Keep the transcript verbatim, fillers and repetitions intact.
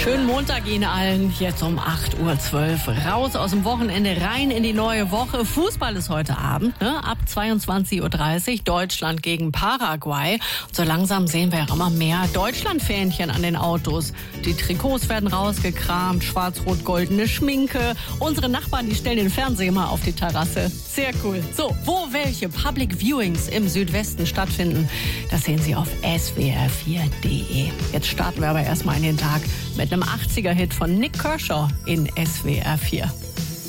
Schönen Montag Ihnen allen, jetzt um acht Uhr zwölf. Raus aus dem Wochenende, rein in die neue Woche. Fußball ist heute Abend, ne? Ab zweiundzwanzig Uhr dreißig, Deutschland gegen Paraguay. Und so langsam sehen wir ja immer mehr Deutschland-Fähnchen an den Autos. Die Trikots werden rausgekramt, schwarz-rot-goldene Schminke. Unsere Nachbarn, die stellen den Fernseher mal auf die Terrasse. Sehr cool. So, wo welche Public Viewings im Südwesten stattfinden, das sehen Sie auf S W R vier Punkt de. Jetzt starten wir aber erstmal in den Tag mit einem achtziger-Hit von Nik Kershaw in S W R vier.